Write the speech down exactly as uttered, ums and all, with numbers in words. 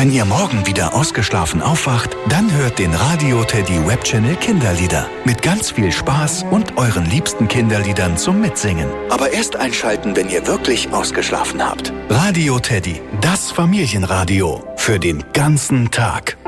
Wenn ihr morgen wieder ausgeschlafen aufwacht, dann hört den Radio Teddy Webchannel Kinderlieder. Mit ganz viel Spaß und euren liebsten Kinderliedern zum Mitsingen. Aber erst einschalten, wenn ihr wirklich ausgeschlafen habt. Radio Teddy, das Familienradio. Für den ganzen Tag.